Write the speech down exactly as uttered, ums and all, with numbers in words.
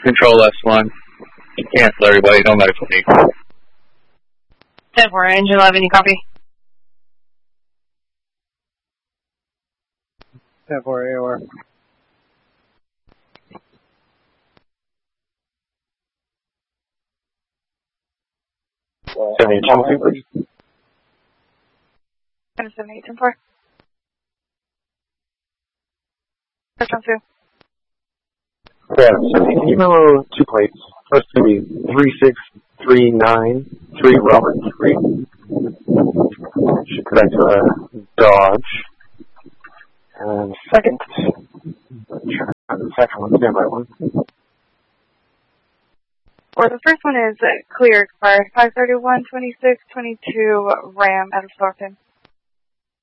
Control S one. Cancel everybody, no medical need. ten four, engine eleven, you copy? ten four, A O R. seven eight two, please. seven eight, ten four. First one through. Yeah, Cindy, can you memo two plates? First to be three six three nine three Robert Street. Should correct uh, Dodge. And second, try the second one, standby one. Or the first one is uh, clear, expired five thirty-one twenty-six twenty-two Ram out of Thornton.